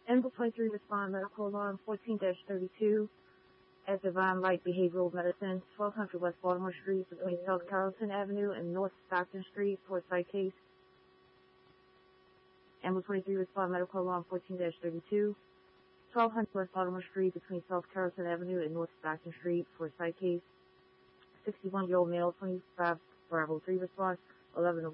Enable 23 respond medical alarm 14-32 at Divine Light Behavioral Medicine, 1200 West Baltimore Street between South Carrollton Avenue and North Stockton Street for a psych case. Enable 23 respond medical alarm 14-32, 1200 West Baltimore Street between South Carrollton Avenue and North Stockton Street for a psych case. 61-year-old male, 25 Bravo 3 response, 11